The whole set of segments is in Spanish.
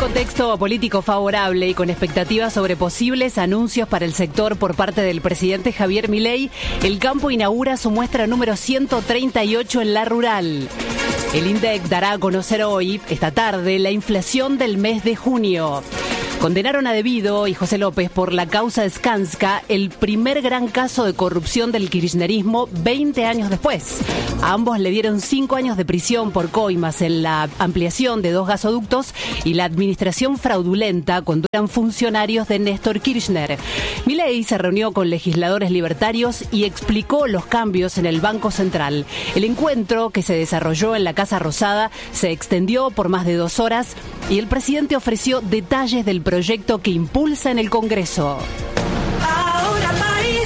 Contexto político favorable y con expectativas sobre posibles anuncios para el sector por parte del presidente Javier Milei, el campo inaugura su muestra número 138 en La Rural. El INDEC dará a conocer hoy, esta tarde, la inflación del mes de junio. Condenaron a Devido y José López por la causa Skanska, el primer gran caso de corrupción del kirchnerismo 20 años después. A ambos le dieron 5 años de prisión por coimas en la ampliación de 2 gasoductos y la administración fraudulenta cuando eran funcionarios de Néstor Kirchner. Milei se reunió con legisladores libertarios y explicó los cambios en el Banco Central. El encuentro, que se desarrolló en la Casa Rosada, se extendió por más de 2 horas y el presidente ofreció detalles del proyecto que impulsa en el Congreso. Ahora país.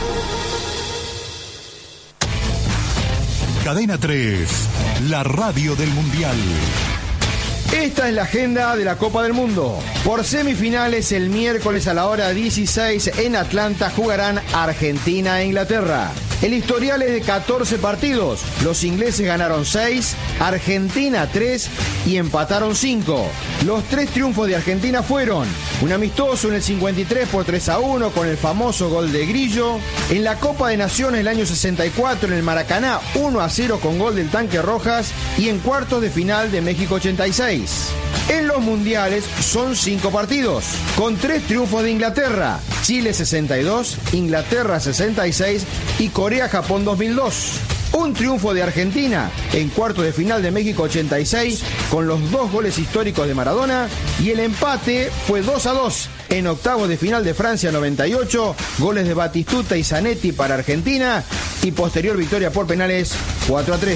Cadena 3, la radio del Mundial. Esta es la agenda de la Copa del Mundo. Por semifinales, el miércoles a la hora 16 en Atlanta jugarán Argentina e Inglaterra. El historial es de 14 partidos. Los ingleses ganaron 6, Argentina 3 y empataron 5. Los 3 triunfos de Argentina fueron un amistoso en el 53 por 3-1 con el famoso gol de Grillo. En la Copa de Naciones el año 64 en el Maracaná 1-0 con gol del Tanque Rojas. Y en cuartos de final de México 86. En los mundiales son 5 partidos, con 3 triunfos de Inglaterra, Chile 62, Inglaterra 66 y Corea-Japón 2002. Un triunfo de Argentina en cuartos de final de México 86 con los 2 goles históricos de Maradona y el empate fue 2-2 en octavos de final de Francia 98, goles de Batistuta y Zanetti para Argentina y posterior victoria por penales 4-3.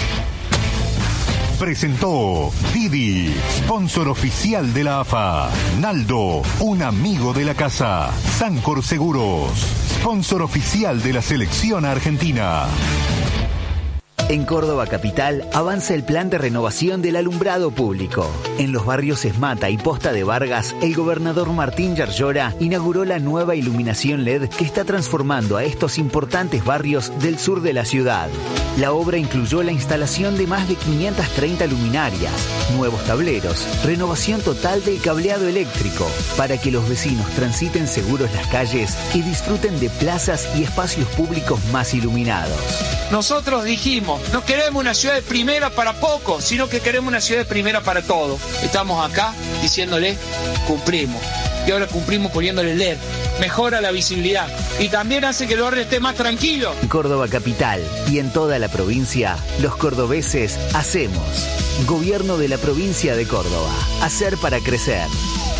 Presentó Didi, sponsor oficial de la AFA. Naldo, un amigo de la casa. Sancor Seguros, sponsor oficial de la selección argentina. En Córdoba Capital avanza el plan de renovación del alumbrado público. En los barrios Esmata y Posta de Vargas, el gobernador Martín Yarlora inauguró la nueva iluminación LED que está transformando a estos importantes barrios del sur de la ciudad. La obra incluyó la instalación de más de 530 luminarias, nuevos tableros, renovación total del cableado eléctrico, para que los vecinos transiten seguros las calles y disfruten de plazas y espacios públicos más iluminados. Nosotros dijimos, no queremos una ciudad de primera para pocos, sino que queremos una ciudad de primera para todos. Estamos acá diciéndole, cumplimos. Y ahora cumplimos poniéndole LED. Mejora la visibilidad y también hace que el barrio esté más tranquilo. En Córdoba Capital y en toda la provincia, los cordobeses hacemos. Gobierno de la provincia de Córdoba. Hacer para crecer.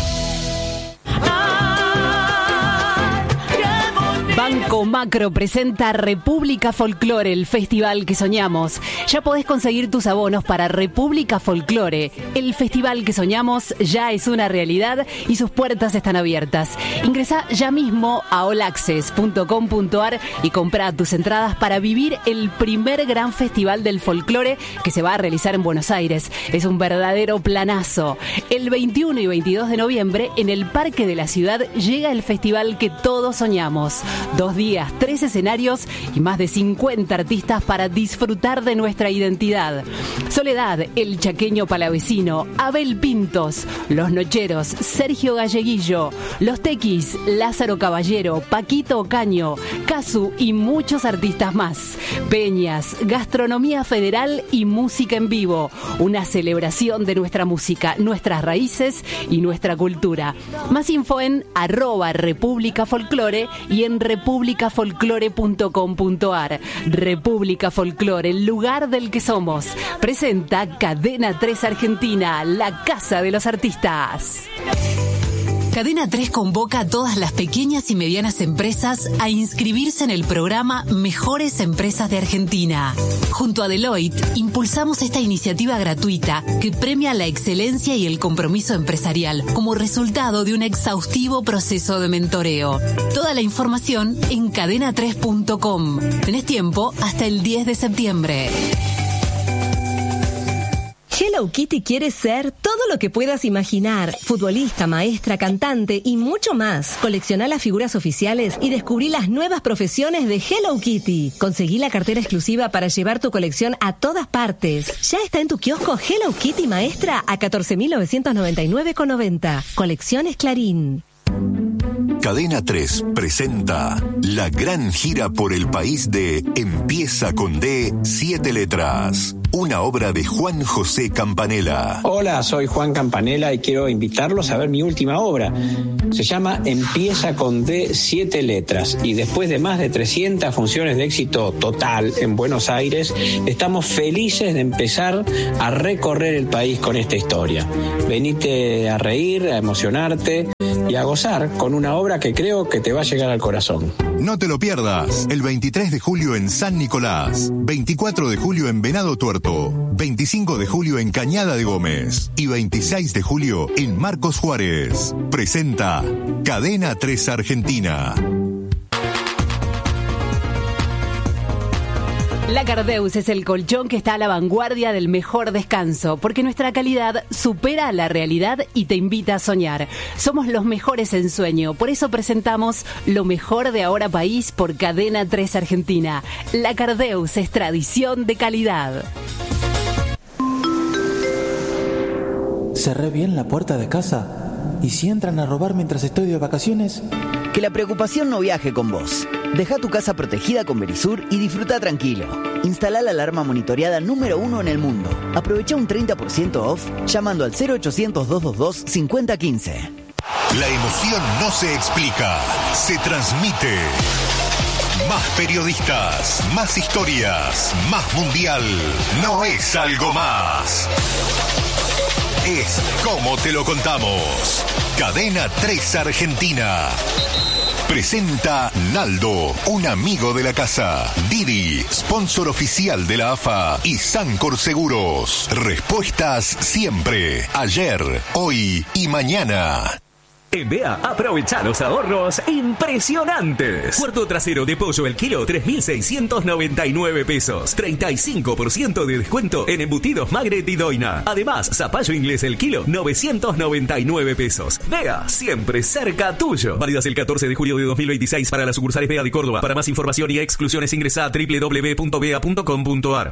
Banco Macro presenta República Folklore, el festival que soñamos. Ya podés conseguir tus abonos para República Folklore. El festival que soñamos ya es una realidad y sus puertas están abiertas. Ingresá ya mismo a allaccess.com.ar y comprá tus entradas para vivir el primer gran festival del folclore que se va a realizar en Buenos Aires. Es un verdadero planazo. El 21 y 22 de noviembre, en el Parque de la Ciudad, llega el festival que todos soñamos. 2 días, 3 escenarios y más de 50 artistas para disfrutar de nuestra identidad. Soledad, el chaqueño palavecino, Abel Pintos, Los Nocheros, Sergio Galleguillo, Los Tequis, Lázaro Caballero, Paquito Ocaño, Casu y muchos artistas más. Peñas, gastronomía federal y música en vivo. Una celebración de nuestra música, nuestras raíces y nuestra cultura. Más info en @República Folklore y en republicafolklore.com.ar. República Folklore, el lugar del que somos. Presenta Cadena 3 Argentina, la casa de los artistas. Cadena 3 convoca a todas las pequeñas y medianas empresas a inscribirse en el programa Mejores Empresas de Argentina. Junto a Deloitte, impulsamos esta iniciativa gratuita que premia la excelencia y el compromiso empresarial como resultado de un exhaustivo proceso de mentoreo. Toda la información en cadena3.com. Tenés tiempo hasta el 10 de septiembre. Hello Kitty quiere ser todo lo que puedas imaginar. Futbolista, maestra, cantante y mucho más. Colecciona las figuras oficiales y descubrí las nuevas profesiones de Hello Kitty. Conseguí la cartera exclusiva para llevar tu colección a todas partes. Ya está en tu kiosco Hello Kitty Maestra a 14.999,90. Colecciones Clarín. Cadena 3 presenta la gran gira por el país de Empieza con D, 7 letras. Una obra de Juan José Campanella. Hola, soy Juan Campanella y quiero invitarlos a ver mi última obra. Se llama Empieza con D, 7 letras. Y después de más de 300 funciones de éxito total en Buenos Aires, estamos felices de empezar a recorrer el país con esta historia. Venite a reír, a emocionarte y a gozar con una obra que creo que te va a llegar al corazón. No te lo pierdas. El 23 de julio en San Nicolás, 24 de julio en Venado Tuerto, 25 de julio en Cañada de Gómez y 26 de julio en Marcos Juárez. Presenta Cadena 3 Argentina. La Cardeus es el colchón que está a la vanguardia del mejor descanso, porque nuestra calidad supera la realidad y te invita a soñar. Somos los mejores en sueño, por eso presentamos lo mejor de Ahora País por Cadena 3 Argentina. La Cardeus es tradición de calidad. Cerré bien la puerta de casa, y si entran a robar mientras estoy de vacaciones... Que la preocupación no viaje con vos. Deja tu casa protegida con Verisur y disfruta tranquilo. Instala la alarma monitoreada número 1 en el mundo. Aprovecha un 30% off llamando al 0800-222-5015. La emoción no se explica, se transmite. Más periodistas, más historias, más mundial. No es algo más. Es como te lo contamos. Cadena 3 Argentina. Presenta Naldo, un amigo de la casa. Didi, sponsor oficial de la AFA. Y Sancor Seguros. Respuestas siempre. Ayer, hoy y mañana. En BEA, aprovecha los ahorros impresionantes. Puerto trasero de pollo el kilo, 3.699 pesos. 35% de descuento en embutidos Magret y Doina. Además, zapallo inglés el kilo, 999 pesos. BEA, siempre cerca tuyo. Válidas el 14 de julio de 2026 para las sucursales BEA de Córdoba. Para más información y exclusiones ingresa a www.bea.com.ar.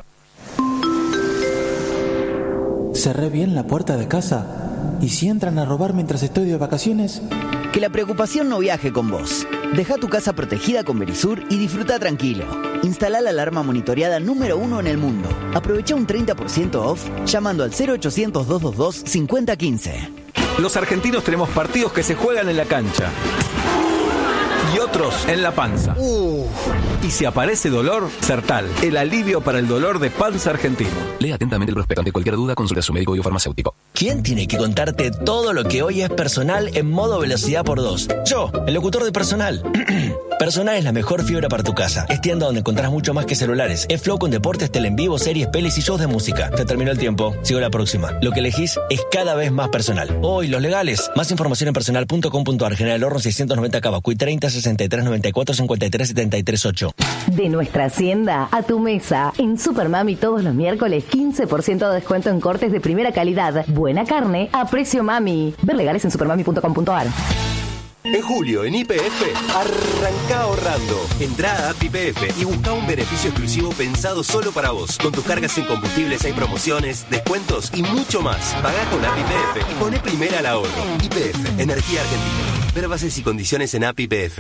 Cerré bien la puerta de casa, y si entran a robar mientras estoy de vacaciones... Que la preocupación no viaje con vos. Deja tu casa protegida con Verisur y disfruta tranquilo. Instala la alarma monitoreada número 1 en el mundo. Aprovecha un 30% off llamando al 0800-222-5015. Los argentinos tenemos partidos que se juegan en la cancha y otros en la panza. Y si aparece dolor, Sertal, el alivio para el dolor de panza argentino. Lee atentamente el prospecto. Ante cualquier duda, consulte a su médico biofarmacéutico. ¿Quién tiene que contarte todo lo que hoy es personal en modo velocidad por 2? Yo, el locutor de Personal. Personal es la mejor fibra para tu casa. Es tienda donde encontrás mucho más que celulares. Es Flow con deportes, tele en vivo, series, pelis y shows de música. Se terminó el tiempo. Sigo la próxima. Lo que elegís es cada vez más personal. Hoy, los legales. Más información en personal.com.ar. General Horno 690 Cavacuy 30 63 94 53 73 8. De nuestra hacienda a tu mesa. En Supermami todos los miércoles 15% de descuento en cortes de primera calidad. Buena carne a precio mami. Ver legales en supermami.com.ar. En julio, en YPF, arranca ahorrando. Entrá a App YPF y busca un beneficio exclusivo pensado solo para vos. Con tus cargas en combustibles hay promociones, descuentos y mucho más. Pagá con App YPF y poné primera al ahorro. YPF, Energía Argentina. Ver bases y condiciones en App YPF.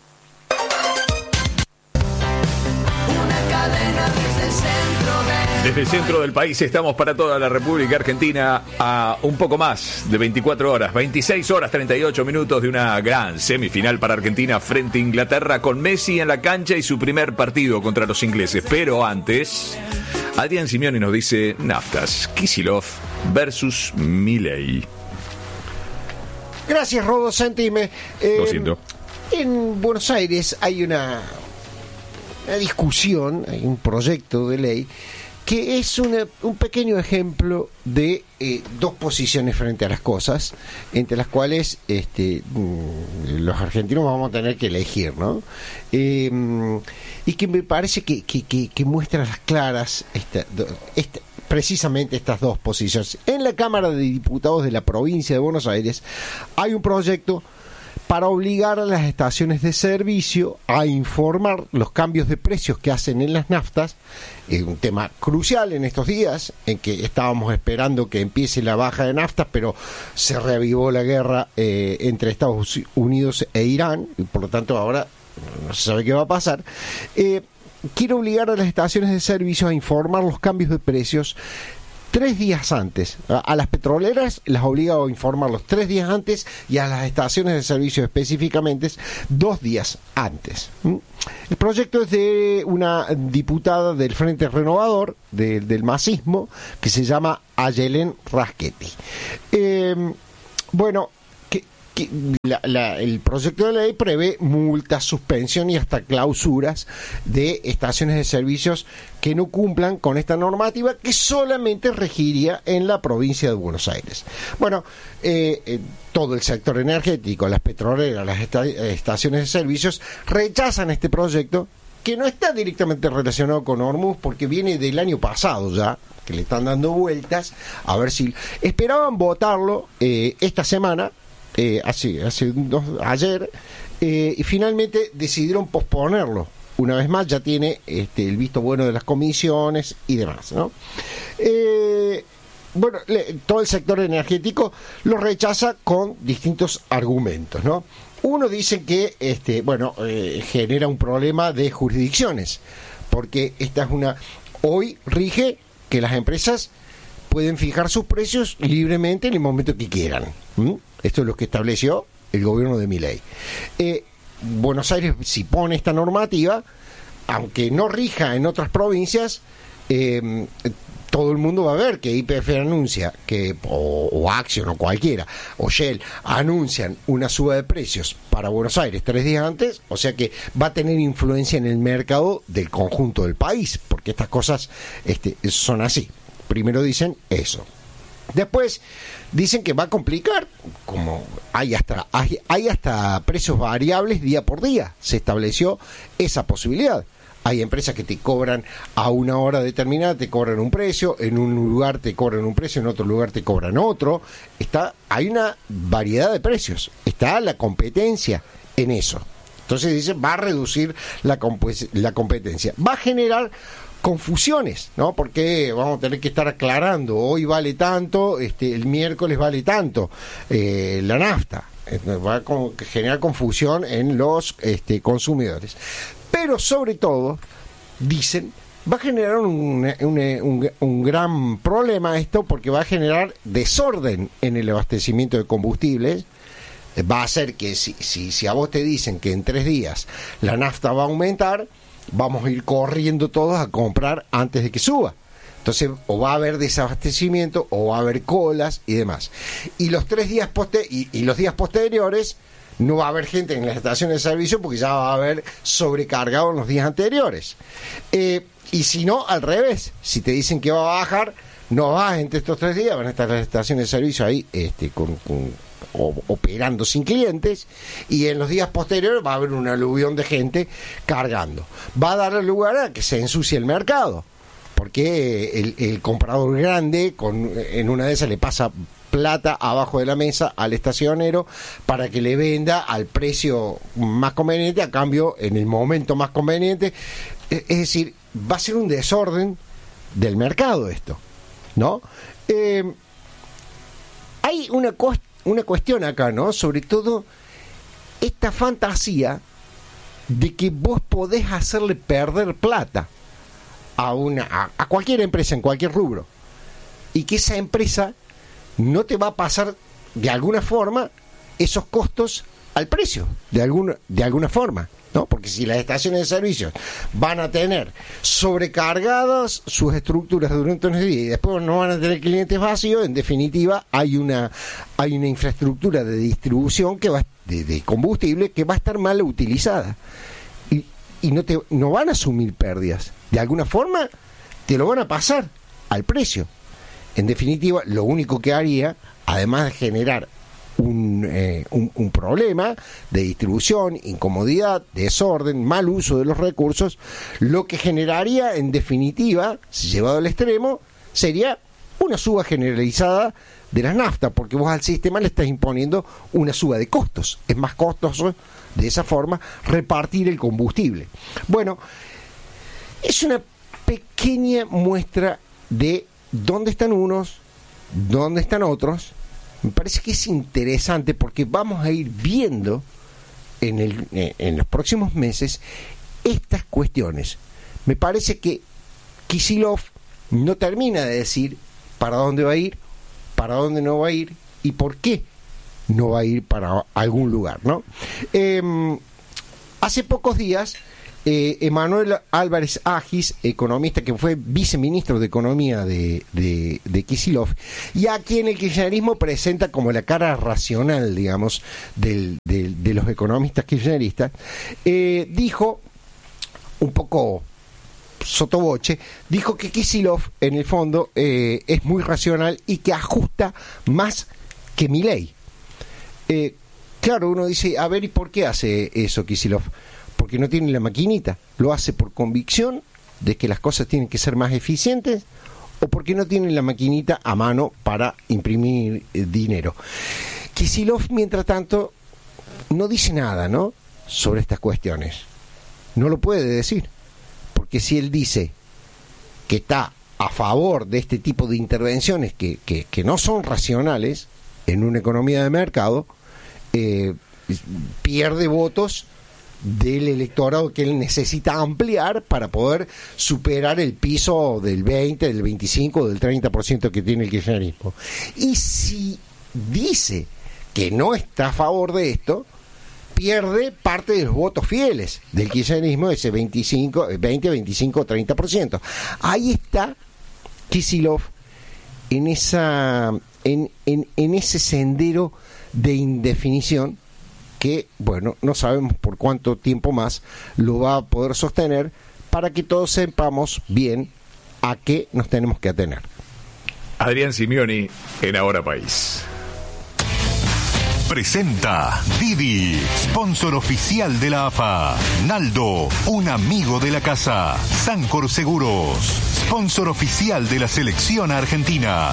Desde el centro del país estamos para toda la República Argentina a un poco más de 24 horas, 26 horas 38 minutos de una gran semifinal para Argentina frente a Inglaterra con Messi en la cancha y su primer partido contra los ingleses. Pero antes, Adrián Simeone nos dice Naftas, Kicillof versus Milei. Gracias, Rodo Santime. Lo siento. En Buenos Aires hay una discusión, hay un proyecto de ley que es un pequeño ejemplo de dos posiciones frente a las cosas, entre las cuales los argentinos vamos a tener que elegir, ¿no? Y que me parece que muestra a las claras precisamente estas dos posiciones. En la Cámara de Diputados de la provincia de Buenos Aires hay un proyecto para obligar a las estaciones de servicio a informar los cambios de precios que hacen en las naftas, un tema crucial en estos días, en que estábamos esperando que empiece la baja de naftas, pero se reavivó la guerra entre Estados Unidos e Irán, y por lo tanto ahora no se sabe qué va a pasar. Quiere obligar a las estaciones de servicio a informar los cambios de precios 3 días antes. A las petroleras las obliga a informarlos 3 días antes y a las estaciones de servicio específicamente 2 días antes. El proyecto es de una diputada del Frente Renovador, del masismo, que se llama Ayelen Raschetti. El proyecto de ley prevé multas, suspensión y hasta clausuras de estaciones de servicios que no cumplan con esta normativa, que solamente regiría en la provincia de Buenos Aires. Bueno, todo el sector energético, las petroleras, las estaciones de servicios rechazan este proyecto, que no está directamente relacionado con Hormuz, porque viene del año pasado ya, que le están dando vueltas, a ver si esperaban votarlo esta semana. Ayer, y finalmente decidieron posponerlo. Una vez más, ya tiene el visto bueno de las comisiones y demás, ¿no? Todo el sector energético lo rechaza con distintos argumentos, ¿no? Uno dice que genera un problema de jurisdicciones, porque hoy rige que las empresas pueden fijar sus precios libremente en el momento que quieran. Esto es lo que estableció el gobierno de Milei. Buenos Aires, si pone esta normativa, aunque no rija en otras provincias, todo el mundo va a ver que YPF anuncia o Action o cualquiera, o Shell, anuncian una suba de precios para Buenos Aires 3 días antes, o sea que va a tener influencia en el mercado del conjunto del país, porque estas cosas son así. Primero dicen eso. Después dicen que va a complicar, como hay hasta precios variables día por día. Se estableció esa posibilidad. Hay empresas que te cobran a una hora determinada, te cobran un precio, en un lugar te cobran un precio, en otro lugar te cobran otro. Hay una variedad de precios. Está la competencia en eso. Entonces dice, va a reducir la competencia. Va a generar confusiones, ¿no? Porque vamos a tener que estar aclarando, hoy vale tanto, el miércoles vale tanto, la nafta. Va a generar confusión en los consumidores. Pero sobre todo, dicen, va a generar un gran problema esto, porque va a generar desorden en el abastecimiento de combustibles. Va a hacer que si a vos te dicen que en 3 días la nafta va a aumentar, vamos a ir corriendo todos a comprar antes de que suba. Entonces, o va a haber desabastecimiento, o va a haber colas y demás. Y los 3 días los días posteriores no va a haber gente en las estaciones de servicio, porque ya va a haber sobrecargado en los días anteriores. Y si no, al revés, si te dicen que va a bajar, no va entre estos 3 días, van a estar las estaciones de servicio ahí operando sin clientes, y en los días posteriores va a haber un aluvión de gente cargando. Va a dar lugar a que se ensucie el mercado, porque el comprador grande en una de esas le pasa plata abajo de la mesa al estacionero para que le venda al precio más conveniente, a cambio en el momento más conveniente. Es decir, va a ser un desorden del mercado esto, ¿no? Hay una cuestión acá, ¿no? Sobre todo esta fantasía de que vos podés hacerle perder plata a cualquier empresa en cualquier rubro, y que esa empresa no te va a pasar de alguna forma esos costos al precio, de alguna forma, ¿no? Porque si las estaciones de servicios van a tener sobrecargadas sus estructuras durante unos días y después no van a tener clientes vacíos, en definitiva hay una infraestructura de distribución de combustible que va a estar mal utilizada, y no van a asumir pérdidas. De alguna forma te lo van a pasar al precio. En definitiva, lo único que haría, además de generar un problema de distribución, incomodidad, desorden, mal uso de los recursos, lo que generaría, en definitiva, si llevado al extremo, sería una suba generalizada de las naftas, porque vos al sistema le estás imponiendo una suba de costos. Es más costoso de esa forma repartir el combustible. Bueno, es una pequeña muestra de dónde están unos, dónde están otros. Me parece que es interesante porque vamos a ir viendo en los próximos meses estas cuestiones. Me parece que Kicillof no termina de decir para dónde va a ir, para dónde no va a ir y por qué no va a ir para algún lugar, ¿no? Hace pocos días Emanuel Álvarez Agis, economista que fue viceministro de Economía de Kicillof, y a quien el kirchnerismo presenta como la cara racional, digamos, de los economistas kirchneristas, dijo, un poco sotoboche, dijo que Kicillof en el fondo es muy racional y que ajusta más que Milei. Claro, uno dice, a ver, ¿y por qué hace eso Kicillof? Porque no tiene la maquinita, lo hace por convicción de que las cosas tienen que ser más eficientes, o porque no tiene la maquinita a mano para imprimir dinero. Kicillof, mientras tanto, no dice nada, ¿no?, sobre estas cuestiones. No lo puede decir, porque si él dice que está a favor de este tipo de intervenciones que no son racionales en una economía de mercado, pierde votos del electorado que él necesita ampliar para poder superar el piso del 20, del 25, del 30% que tiene el kirchnerismo. Y si dice que no está a favor de esto, pierde parte de los votos fieles del kirchnerismo, ese 25, 20, 25, 30%. Ahí está Kicillof en ese sendero de indefinición que, bueno, no sabemos por cuánto tiempo más lo va a poder sostener, para que todos sepamos bien a qué nos tenemos que atener. Adrián Simioni en Ahora País. Presenta Didi, sponsor oficial de la AFA. Naldo, un amigo de la casa. Sancor Seguros, sponsor oficial de la selección argentina.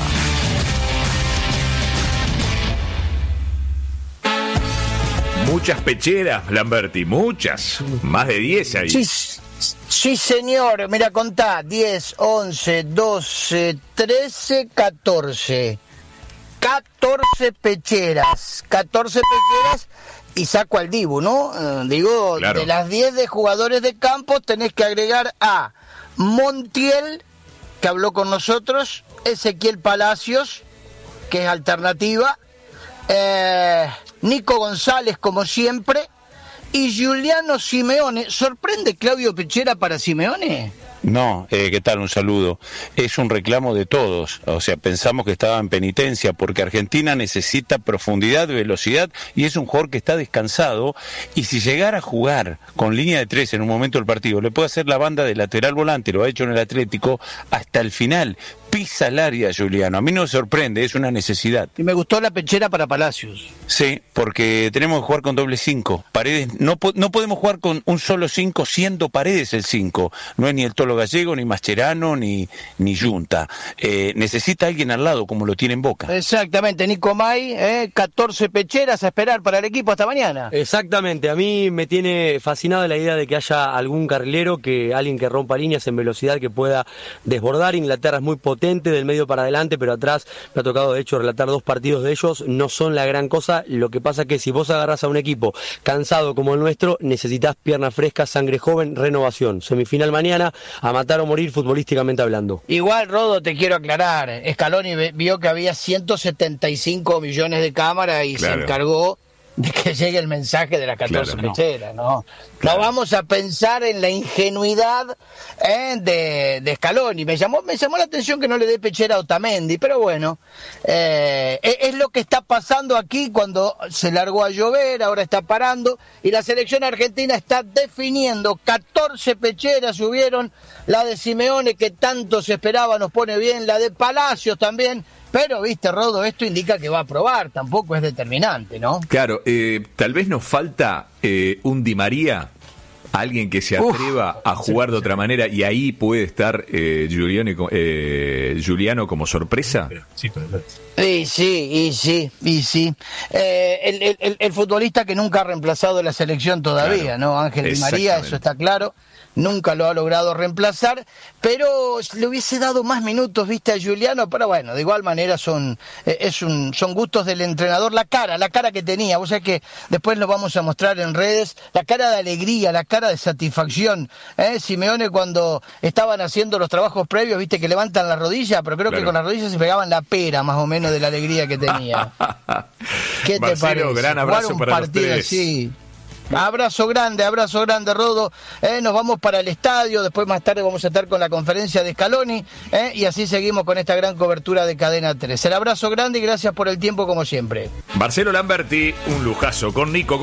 Muchas pecheras, Lamberti, muchas, más de 10 ahí. Sí, señor, mira, contá, 10, 11, 12, 13, 14. 14 pecheras y saco al Dibu, ¿no? Digo, claro. De las 10 de jugadores de campo tenés que agregar a Montiel, que habló con nosotros, Ezequiel Palacios, que es alternativa, Nico González, como siempre, y Giuliano Simeone. ¿Sorprende Claudio Pechera para Simeone? No, ¿qué tal? Un saludo. Es un reclamo de todos, o sea, pensamos que estaba en penitencia, porque Argentina necesita profundidad, velocidad, y es un jugador que está descansado, y si llegara a jugar con línea de 3 en un momento del partido, le puede hacer la banda de lateral volante, lo ha hecho en el Atlético, hasta el final. Pisa el área, Giuliano. A mí no me sorprende, es una necesidad. Y me gustó la Pechera para Palacios. Sí, porque tenemos que jugar con doble 5. Paredes, no podemos jugar con un solo 5 siendo Paredes el 5. No es ni el Tolo Gallego, ni Mascherano, ni Junta. Necesita alguien al lado, como lo tiene en Boca. Exactamente, Nico May, 14 pecheras a esperar para el equipo hasta mañana. Exactamente, a mí me tiene fascinada la idea de que haya algún carrilero, alguien que rompa líneas en velocidad, que pueda desbordar. Inglaterra es muy potente del medio para adelante, pero atrás me ha tocado de hecho relatar 2 partidos de ellos, no son la gran cosa. Lo que pasa es que si vos agarrás a un equipo cansado como el nuestro, necesitas pierna fresca, sangre joven, renovación. Semifinal mañana, a matar o morir futbolísticamente hablando. Igual, Rodo, te quiero aclarar, Scaloni vio que había 175 millones de cámaras y se encargó de que llegue el mensaje de las 14 pecheras, ¿no? Claro. No vamos a pensar en la ingenuidad de Scaloni. Me llamó la atención que no le dé pechera a Otamendi, pero bueno, es lo que está pasando aquí cuando se largó a llover, ahora está parando, y la selección argentina está definiendo. 14 pecheras subieron, la de Simeone, que tanto se esperaba, nos pone bien, la de Palacios también. Pero, viste, Rodo, esto indica que va a probar, tampoco es determinante, ¿no? Claro, tal vez nos falta un Di María alguien que se atreva a jugar de otra manera, y ahí puede estar Giuliano como sorpresa. Sí. El futbolista que nunca ha reemplazado la selección todavía, claro, ¿no? Ángel Di María, eso está claro. Nunca lo ha logrado reemplazar, pero le hubiese dado más minutos, viste, a Giuliano, pero bueno, de igual manera son gustos del entrenador. La cara que tenía, vos sabés que después lo vamos a mostrar en redes, la cara de alegría, la cara de satisfacción, Simeone cuando estaban haciendo los trabajos previos, viste que levantan la rodilla, pero creo que con las rodillas se pegaban la pera, más o menos, de la alegría que tenía. ¿Qué te parece? Gran abrazo para los tres. Así. Abrazo grande, Rodo. Nos vamos para el estadio, después más tarde vamos a estar con la conferencia de Scaloni, y así seguimos con esta gran cobertura de Cadena 3. El abrazo grande y gracias por el tiempo como siempre. Marcelo Lamberti, un lujazo con Nico.